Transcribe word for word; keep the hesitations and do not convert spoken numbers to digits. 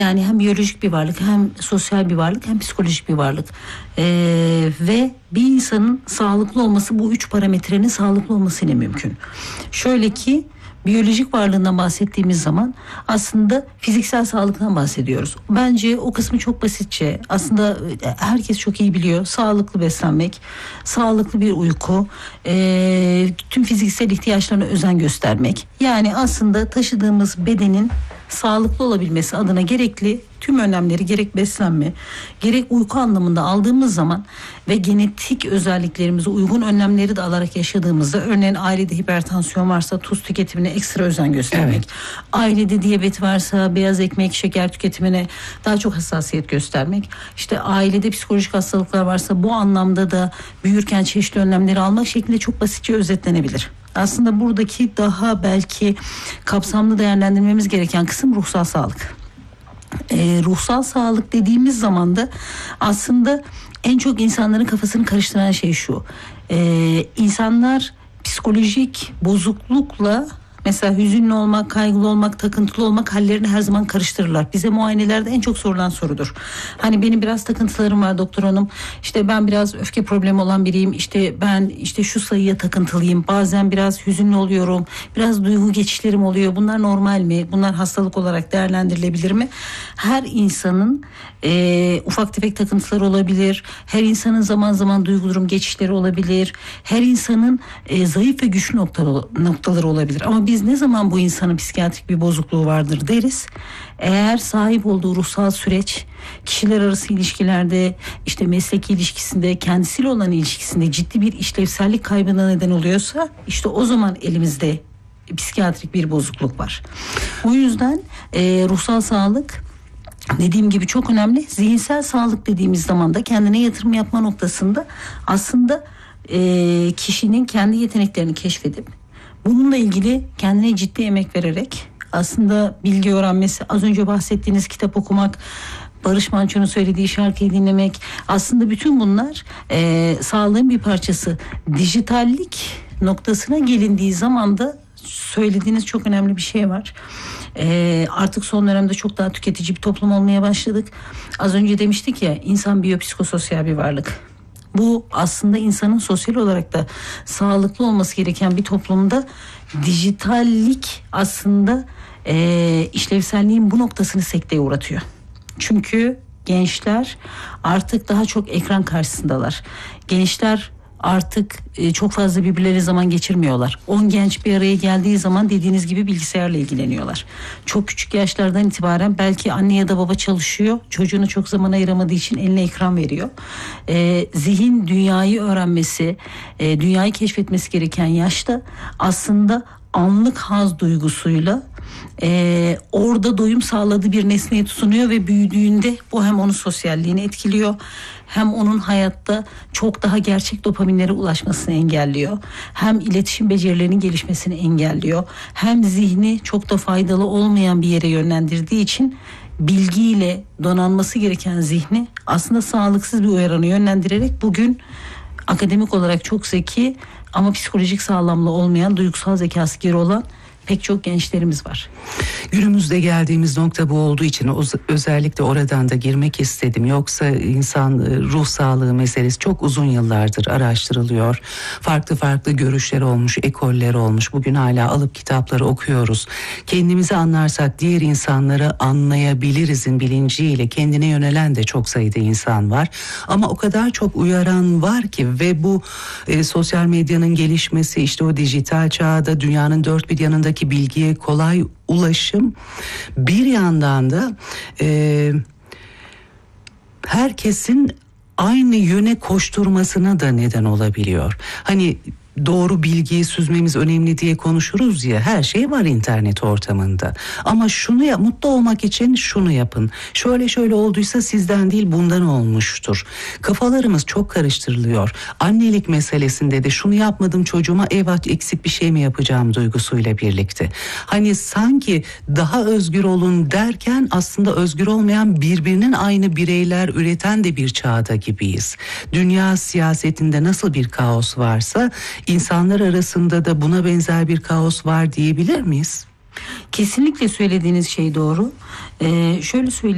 Yani hem biyolojik bir varlık, hem sosyal bir varlık, hem psikolojik bir varlık. Ee, ve bir insanın sağlıklı olması bu üç parametrenin sağlıklı olmasıyla mümkün. Şöyle ki, biyolojik varlığından bahsettiğimiz zaman aslında fiziksel sağlıktan bahsediyoruz. Bence o kısmı çok basitçe, aslında herkes çok iyi biliyor. Sağlıklı beslenmek, sağlıklı bir uyku, e, tüm fiziksel ihtiyaçlarına özen göstermek. Yani aslında taşıdığımız bedenin sağlıklı olabilmesi adına gerekli tüm önlemleri, gerek beslenme, gerek uyku anlamında aldığımız zaman ve genetik özelliklerimize uygun önlemleri de alarak yaşadığımızda, örneğin ailede hipertansiyon varsa tuz tüketimine ekstra özen göstermek, evet. ailede diyabet varsa beyaz ekmek, şeker tüketimine daha çok hassasiyet göstermek, işte ailede psikolojik hastalıklar varsa bu anlamda da büyürken çeşitli önlemleri almak şeklinde çok basitçe özetlenebilir. Aslında buradaki daha belki kapsamlı değerlendirmemiz gereken kısım ruhsal sağlık. Ee, ruhsal sağlık dediğimiz zaman da aslında en çok insanların kafasını karıştıran şey şu. Ee, insanlar psikolojik bozuklukla, mesela hüzünlü olmak, kaygılı olmak, takıntılı olmak hallerini her zaman karıştırırlar. Bize muayenelerde en çok sorulan sorudur. Hani benim biraz takıntılarım var doktor hanım. İşte ben biraz öfke problemi olan biriyim. İşte ben işte şu sayıya takıntılıyım. Bazen biraz hüzünlü oluyorum. Biraz duygu geçişlerim oluyor. Bunlar normal mi? Bunlar hastalık olarak değerlendirilebilir mi? Her insanın e, ufak tefek takıntıları olabilir. Her insanın zaman zaman duygu durum geçişleri olabilir. Her insanın e, zayıf ve güçlü noktaları, noktaları olabilir. Ama biz ne zaman bu insanın psikiyatrik bir bozukluğu vardır deriz? Eğer sahip olduğu ruhsal süreç kişiler arası ilişkilerde, işte mesleki ilişkisinde, kendisiyle olan ilişkisinde ciddi bir işlevsellik kaybına neden oluyorsa, işte o zaman elimizde psikiyatrik bir bozukluk var. O yüzden e, ruhsal sağlık dediğim gibi çok önemli. Zihinsel sağlık dediğimiz zaman da kendine yatırım yapma noktasında aslında e, kişinin kendi yeteneklerini keşfedip bununla ilgili kendine ciddi emek vererek aslında bilgi öğrenmesi, az önce bahsettiğiniz kitap okumak, Barış Manço'nun söylediği şarkıyı dinlemek, aslında bütün bunlar e, sağlığın bir parçası. Dijitallik noktasına gelindiği zaman da söylediğiniz çok önemli bir şey var. E, artık son dönemde çok daha tüketici bir toplum olmaya başladık. Az önce demiştik ya, insan biyopsikososyal bir varlık. Bu aslında insanın sosyal olarak da sağlıklı olması gereken bir toplumda dijitallik aslında e, işlevselliğin bu noktasını sekteye uğratıyor. Çünkü gençler artık daha çok ekran karşısındalar. Gençler artık e, çok fazla birbirleriyle zaman geçirmiyorlar. on genç bir araya geldiği zaman dediğiniz gibi bilgisayarla ilgileniyorlar. Çok küçük yaşlardan itibaren belki anne ya da baba çalışıyor. Çocuğuna çok zaman ayıramadığı için eline ekran veriyor. E, zihin dünyayı öğrenmesi, e, dünyayı keşfetmesi gereken yaşta aslında anlık haz duygusuyla Ee, orada doyum sağladığı bir nesneye tutunuyor ve büyüdüğünde bu hem onun sosyalliğini etkiliyor, hem onun hayatta çok daha gerçek dopaminlere ulaşmasını engelliyor, hem iletişim becerilerinin gelişmesini engelliyor, hem zihni çok da faydalı olmayan bir yere yönlendirdiği için bilgiyle donanması gereken zihni aslında sağlıksız bir uyarana yönlendirerek bugün akademik olarak çok zeki ama psikolojik sağlamlığı olmayan, duygusal zekası geri olan pek çok gençlerimiz var. Günümüzde geldiğimiz nokta bu olduğu için özellikle oradan da girmek istedim. Yoksa insan ruh sağlığı meselesi çok uzun yıllardır araştırılıyor. Farklı farklı görüşler olmuş, ekoller olmuş. Bugün hala alıp kitapları okuyoruz. Kendimizi anlarsak diğer insanları anlayabilirizin bilinciyle kendine yönelen de çok sayıda insan var. Ama o kadar çok uyaran var ki ve bu e, sosyal medyanın gelişmesi, işte o dijital çağda dünyanın dört bir yanındaki bilgiye kolay ulaşım, bir yandan da e, herkesin aynı yöne koşturmasına da neden olabiliyor. Hani doğru bilgiyi süzmemiz önemli diye konuşuruz ya, her şey var internet ortamında. Ama şunu ya, mutlu olmak için şunu yapın. Şöyle şöyle olduysa sizden değil bundan olmuştur. Kafalarımız çok karıştırılıyor. Annelik meselesinde de şunu yapmadım çocuğuma, eyvah eksik bir şey mi yapacağım duygusuyla birlikte. Hani sanki daha özgür olun derken aslında özgür olmayan, birbirinin aynı bireyler üreten de bir çağda gibiyiz. Dünya siyasetinde nasıl bir kaos varsa İnsanlar arasında da buna benzer bir kaos var diyebilir miyiz? Kesinlikle söylediğiniz şey doğru. Ee, şöyle söyleyeyim.